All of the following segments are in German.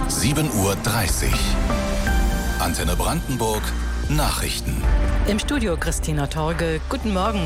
7:30 Uhr. Antenne Brandenburg Nachrichten. Im Studio Christina Torge. Guten Morgen.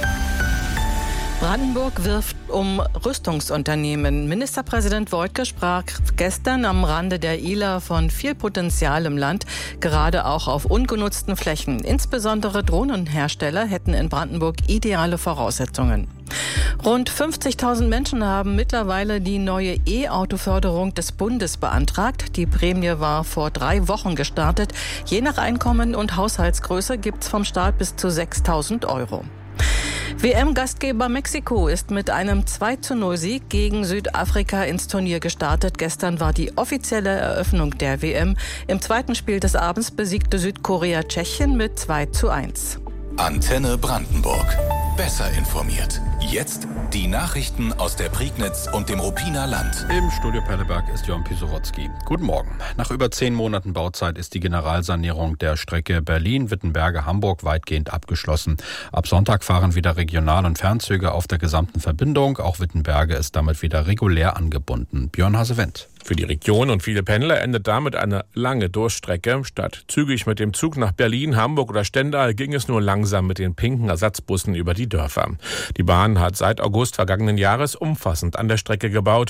Brandenburg wirft um Rüstungsunternehmen. Ministerpräsident Woidke sprach gestern am Rande der ILA von viel Potenzial im Land, gerade auch auf ungenutzten Flächen. Insbesondere Drohnenhersteller hätten in Brandenburg ideale Voraussetzungen. Rund 50.000 Menschen haben mittlerweile die neue E-Auto-Förderung des Bundes beantragt. Die Prämie war vor 3 Wochen gestartet. Je nach Einkommen und Haushaltsgröße gibt's vom Staat bis zu 6.000 €. WM-Gastgeber Mexiko ist mit einem 2:0-Sieg gegen Südafrika ins Turnier gestartet. Gestern war die offizielle Eröffnung der WM. Im zweiten Spiel des Abends besiegte Südkorea Tschechien mit 2:1. Antenne Brandenburg. Besser informiert. Jetzt die Nachrichten aus der Prignitz und dem Ruppiner Land. Im Studio Perleberg ist Jörn Pisorotzki. Guten Morgen. Nach über 10 Monaten Bauzeit ist die Generalsanierung der Strecke Berlin-Wittenberge-Hamburg weitgehend abgeschlossen. Ab Sonntag fahren wieder Regional- und Fernzüge auf der gesamten Verbindung. Auch Wittenberge ist damit wieder regulär angebunden. Björn Hasewendt. Für die Region und viele Pendler endet damit eine lange Durchstrecke. Statt zügig mit dem Zug nach Berlin, Hamburg oder Stendal ging es nur langsam mit den pinken Ersatzbussen über die Dörfer. Die Bahn hat seit August vergangenen Jahres umfassend an der Strecke gebaut.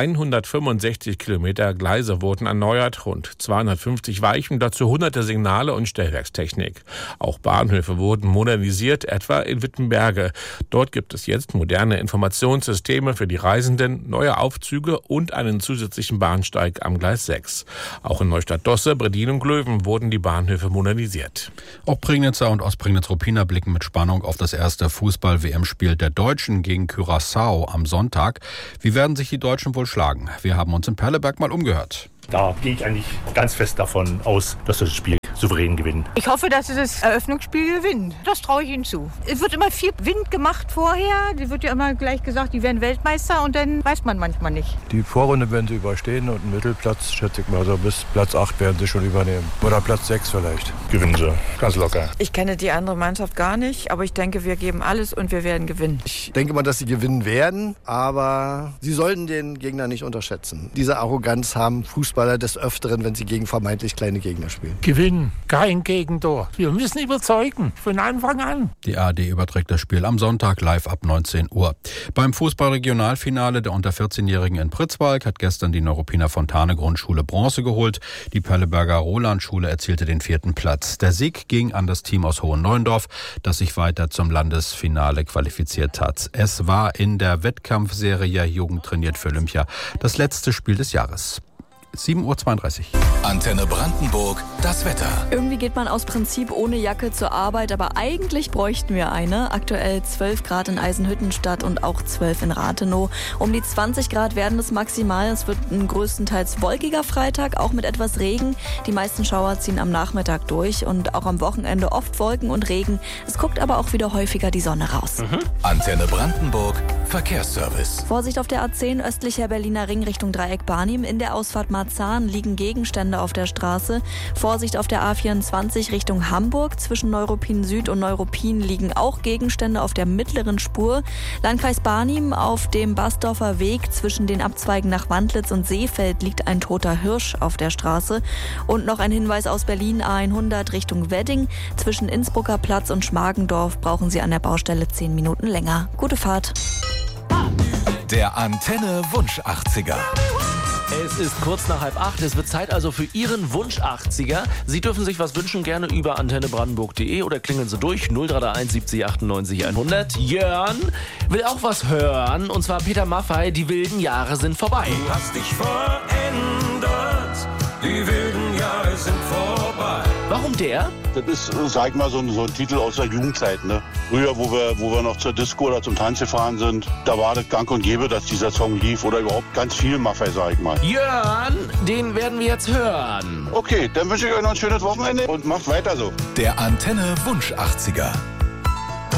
165 Kilometer Gleise wurden erneuert, rund 250 Weichen, dazu hunderte Signale und Stellwerkstechnik. Auch Bahnhöfe wurden modernisiert, etwa in Wittenberge. Dort gibt es jetzt moderne Informationssysteme für die Reisenden, neue Aufzüge und einen zusätzlichen Bahnsteig am Gleis 6. Auch in Neustadt-Dosse, Breddin und Glöwen wurden die Bahnhöfe modernisiert. Auch Prignitzer und Ostprignitz-Ruppiner blicken mit Spannung auf das erste Fußball-WM-Spiel der Deutschen gegen Curaçao am Sonntag. Wie werden sich die Deutschen wohl schlagen? Wir haben uns in Perleberg mal umgehört. Da gehe ich eigentlich ganz fest davon aus, dass wir das Spiel souverän gewinnen. Ich hoffe, dass sie das Eröffnungsspiel gewinnen. Das traue ich ihnen zu. Es wird immer viel Wind gemacht vorher. Die wird ja immer gleich gesagt, die werden Weltmeister und dann weiß man manchmal nicht. Die Vorrunde werden sie überstehen und einen Mittelplatz, schätze ich mal, so bis Platz 8 werden sie schon übernehmen. Oder Platz 6 vielleicht. Gewinnen sie. Ganz locker. Ich kenne die andere Mannschaft gar nicht, aber ich denke, wir geben alles und wir werden gewinnen. Ich denke mal, dass sie gewinnen werden, aber sie sollten den Gegner nicht unterschätzen. Diese Arroganz haben Fußballer des Öfteren, wenn sie gegen vermeintlich kleine Gegner spielen. Gewinnen, kein Gegentor. Wir müssen überzeugen, von Anfang an. Die ARD überträgt das Spiel am Sonntag live ab 19 Uhr. Beim Fußball-Regionalfinale der unter 14-Jährigen in Pritzwalk hat gestern die Neuruppiner Fontane Grundschule Bronze geholt. Die Perleberger Roland-Schule erzielte den 4. Platz. Der Sieg ging an das Team aus Hohenneuendorf, das sich weiter zum Landesfinale qualifiziert hat. Es war in der Wettkampfserie Jugend trainiert für Olympia das letzte Spiel des Jahres. 7:32 Uhr. Antenne Brandenburg, das Wetter. Irgendwie geht man aus Prinzip ohne Jacke zur Arbeit, aber eigentlich bräuchten wir eine. Aktuell 12 Grad in Eisenhüttenstadt und auch 12 in Rathenow. Um die 20 Grad werden es maximal. Es wird ein größtenteils wolkiger Freitag, auch mit etwas Regen. Die meisten Schauer ziehen am Nachmittag durch und auch am Wochenende oft Wolken und Regen. Es guckt aber auch wieder häufiger die Sonne raus. Antenne Brandenburg, Verkehrsservice. Vorsicht auf der A10 östlicher Berliner Ring Richtung Dreieck Barnim. In der Ausfahrt Marzahn liegen Gegenstände auf der Straße. Vorsicht auf der A24 Richtung Hamburg. Zwischen Neuruppin Süd und Neuruppin liegen auch Gegenstände auf der mittleren Spur. Landkreis Barnim auf dem Basdorfer Weg zwischen den Abzweigen nach Wandlitz und Seefeld liegt ein toter Hirsch auf der Straße. Und noch ein Hinweis aus Berlin A100 Richtung Wedding. Zwischen Innsbrucker Platz und Schmargendorf brauchen Sie an der Baustelle 10 Minuten länger. Gute Fahrt. Der Antenne Wunsch 80er. Es ist kurz nach 7:30. Es wird Zeit also für Ihren Wunsch 80er. Sie dürfen sich was wünschen, gerne über antennebrandenburg.de oder klingeln Sie durch 0331 70 98 100. Jörn will auch was hören, und zwar Peter Maffay, die wilden Jahre sind vorbei. Du hast dich verändert, die wilden Jahre sind vorbei. Warum der? Das ist, sag ich mal, so ein Titel aus der Jugendzeit, ne? Früher, wo wir noch zur Disco oder zum Tanz gefahren sind, da war das gang und gäbe, dass dieser Song lief oder überhaupt ganz viel Maffay, sag ich mal. Jörn, den werden wir jetzt hören. Okay, dann wünsche ich euch noch ein schönes Wochenende und macht weiter so. Der Antenne Wunsch 80er.